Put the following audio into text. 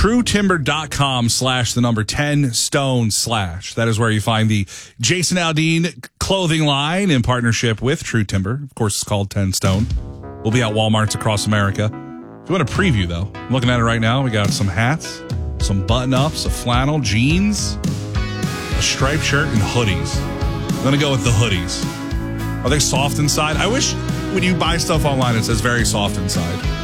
TrueTimber.com/10stone/. That is where you find the Jason Aldean clothing line in partnership with True Timber. Of course, it's called 10 Stone. We'll be at Walmarts across America. If you want a preview, though, I'm looking at it right now. We got some hats, some button-ups, a flannel, jeans, a striped shirt, and hoodies. I'm going to go with the hoodies. Are they soft inside? I wish when you buy stuff online, it says very soft inside.